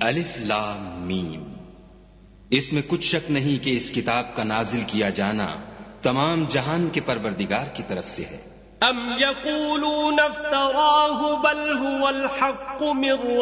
अलिफ लाम मीम। इसमें कुछ शक नहीं कि इस किताब का नाजिल किया जाना तमाम जहान के परवरदिगार की तरफ से है। अम यक़ूलून इफ्तराहु बल हुवल हक़्क़ु मिर